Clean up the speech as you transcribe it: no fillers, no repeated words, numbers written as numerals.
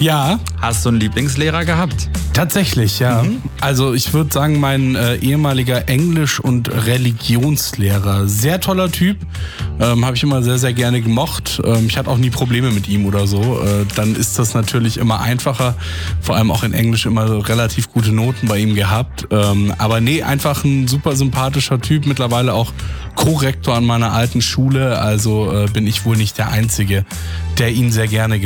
Ja. Hast du einen Lieblingslehrer gehabt? Tatsächlich, ja. Also ich würde sagen, mein ehemaliger Englisch- und Religionslehrer. Sehr toller Typ. Habe ich immer sehr, sehr gerne gemocht. Ich hatte auch nie Probleme mit ihm oder so. Dann ist das natürlich immer einfacher. Vor allem auch in Englisch immer so relativ gute Noten bei ihm gehabt. Aber nee, einfach ein super sympathischer Typ. Mittlerweile auch Korrektor an meiner alten Schule. Also bin ich wohl nicht der Einzige, der ihn sehr gerne